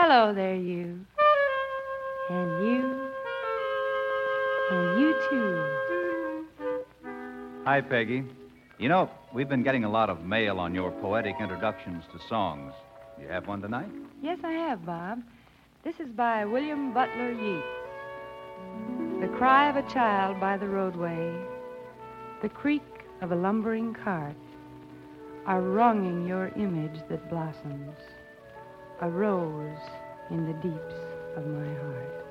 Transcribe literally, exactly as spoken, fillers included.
Hello there, you. And you. And you, too. Hi, Peggy. You know, we've been getting a lot of mail on your poetic introductions to songs. You have one tonight? Yes, I have, Bob. This is by William Butler Yeats. The cry of a child by the roadway, the creak of a lumbering cart, are wronging your image that blossoms, a rose in the deeps of my heart.